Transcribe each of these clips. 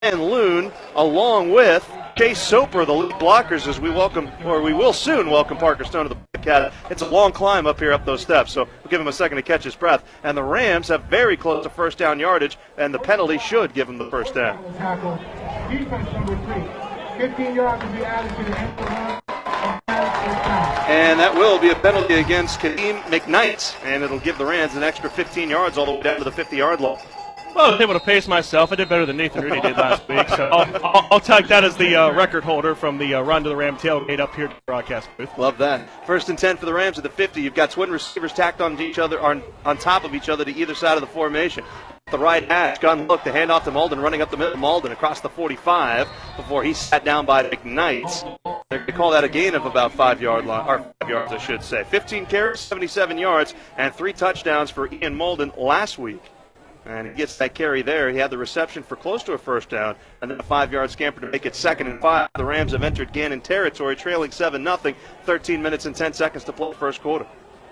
Ryan Loon, along with Chase Soper, the lead blockers, as we will soon welcome Parker Stone to the podcast. It's a long climb up here, up those steps, so we'll give him a second to catch his breath. And the Rams have very close to first down yardage, and the penalty should give them the first down. Tackle. Defense number 3. 15 yards will be added to the end of the run. And that will be a penalty against Kadeem McKnight, and it'll give the Rams an extra 15 yards all the way down to the 50-yard line. Well, I was able to pace myself. I did better than Nathan Rudy did last week, so I'll take that as the record holder from the run to the Ram tailgate up here at the broadcast booth. Love that. 1st and 10 for the Rams at the 50. You've got twin receivers tacked on each other, on top of each other to either side of the formation. The right hash, gun look, the handoff to Malden, running up the middle. Malden across the 45 before he sat down by McKnight. They call that a gain of about 5 yards, I should say. 15 carries, 77 yards, and 3 touchdowns for Ian Malden last week. And he gets that carry there. He had the reception for close to a first down, and then a 5-yard scamper to make it 2nd and 5. The Rams have entered Gannon territory, trailing 7-0. 13 minutes and 10 seconds to play the first quarter.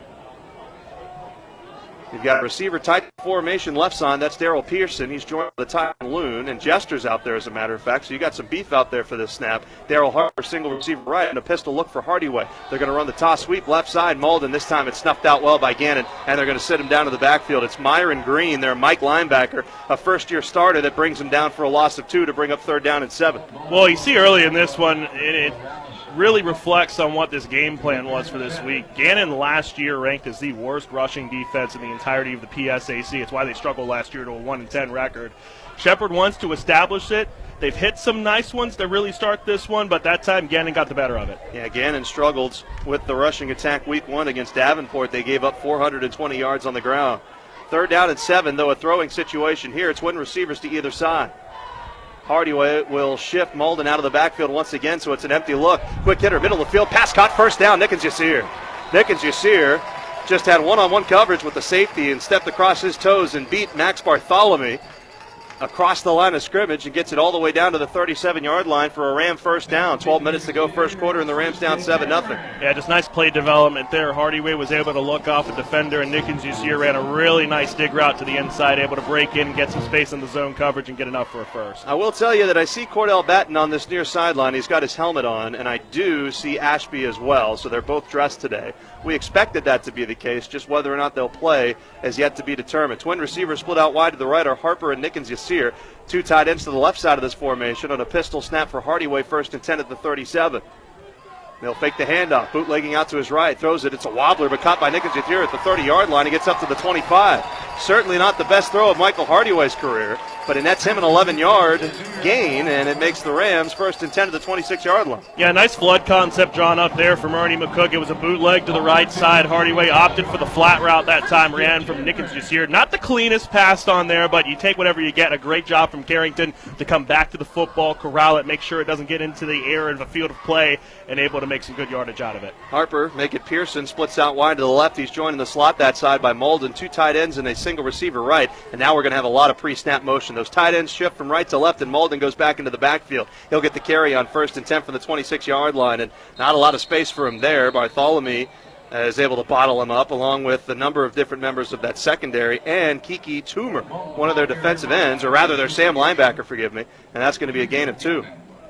You've got a receiver tight formation left side. That's Darrell Pearson. He's joined by the tight end Loon, and Jester's out there, as a matter of fact. So you got some beef out there for this snap. Darrell Harper, single receiver right, and a pistol look for Hardyway. They're going to run the toss sweep left side. Malden, this time it's snuffed out well by Gannon, and they're going to sit him down to the backfield. It's Myron Green, their Mike linebacker, a first-year starter that brings him down for a loss of 2 to bring up 3rd down and 7. Well, you see early in this one, it really reflects on what this game plan was for this week. Gannon last year ranked as the worst rushing defense in the entirety of the PSAC. It's why they struggled last year to a 1-10 record. Shepherd wants to establish it. They've hit some nice ones to really start this one, but that time Gannon got the better of it. Yeah, Gannon struggled with the rushing attack week 1 against Davenport. They gave up 420 yards on the ground. 3rd down and 7, though a throwing situation here. Twin receivers to either side. Hardyway will shift Malden out of the backfield once again, so it's an empty look. Quick hitter, middle of the field, pass caught, first down, Nickens Yasir. Nickens Yasir just had one-on-one coverage with the safety and stepped across his toes and beat Max Bartholomew across the line of scrimmage and gets it all the way down to the 37-yard line for a Ram first down. 12 minutes to go first quarter, and the Rams down 7-0. Yeah, just nice play development there. Hardyway was able to look off a defender, and Nickens Yasir ran a really nice dig route to the inside, able to break in, get some space in the zone coverage, and get enough for a first. I will tell you that I see Cordell Batten on this near sideline. He's got his helmet on, and I do see Ashby as well, so they're both dressed today. We expected that to be the case, just whether or not they'll play is yet to be determined. Twin receivers split out wide to the right are Harper and Nickens Yasir. 2 tight ends to the left side of this formation on a pistol snap for Hardyway, 1st and 10 at the 37. They'll fake the handoff, bootlegging out to his right, throws it. It's a wobbler, but caught by Nickens Yasir at the 30-yard line. He gets up to the 25. Certainly not the best throw of Michael Hardyway's career, but it nets him an 11-yard gain, and it makes the Rams 1st and 10 to the 26-yard line. Yeah, nice flood concept drawn up there from Ernie McCook. It was a bootleg to the right side. Hardyway opted for the flat route that time, ran from Nickens Yasir. Not the cleanest pass on there, but you take whatever you get. A great job from Carrington to come back to the football, corral it, make sure it doesn't get into the air of a field of play, and able to make some good yardage out of it. Harper, make it Pearson, splits out wide to the left. He's joined in the slot that side by Malden. 2 tight ends and a single receiver right, and now we're going to have a lot of pre-snap motion. Those tight ends shift from right to left, and Malden goes back into the backfield. He'll get the carry on 1st and 10 from the 26-yard line, and not a lot of space for him there. Bartholomew is able to bottle him up, along with a number of different members of that secondary, and Kiki Toomer, one of their defensive ends, or rather their Sam linebacker, forgive me, and that's going to be a gain of 2.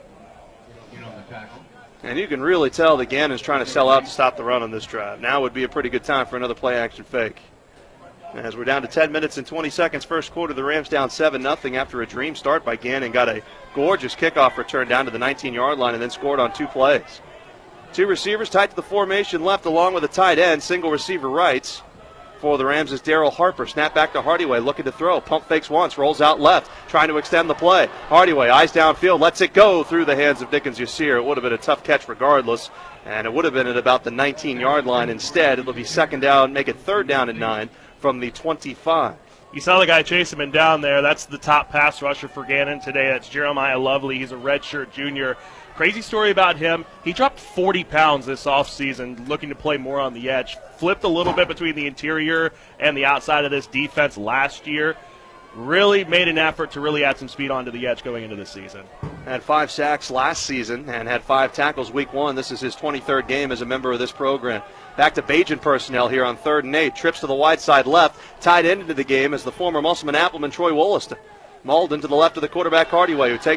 And you can really tell that Gannon's trying to sell out to stop the run on this drive. Now would be a pretty good time for another play-action fake. As we're down to 10 minutes and 20 seconds first quarter, the Rams down 7-0 after a dream start by Gannon. Got a gorgeous kickoff return down to the 19-yard line and then scored on 2 plays. 2 receivers tight to the formation left along with a tight end, single receiver rights. For the Rams is Darrell Harper. Snap back to Hardyway, looking to throw. Pump fakes once, rolls out left, trying to extend the play. Hardyway, eyes downfield, lets it go through the hands of Nickens Yasir. It would have been a tough catch regardless, and it would have been at about the 19-yard line instead. It'll be 2nd down, make it 3rd down and 9 from the 25. You saw the guy chase him down there. That's the top pass rusher for Gannon today. That's Jeremiah Lovely. He's a redshirt junior. Crazy story about him. He dropped 40 pounds this offseason, looking to play more on the edge. Flipped a little bit between the interior and the outside of this defense last year. Really made an effort to really add some speed onto the edge going into this season. Had 5 sacks last season and had 5 tackles week 1. This is his 23rd game as a member of this program. Back to Bajan personnel here on 3rd and 8. Trips to the wide side left. Tied into the game as the former Musselman Appleman Troy Wollaston. Malden to the left of the quarterback, Hardyway, who takes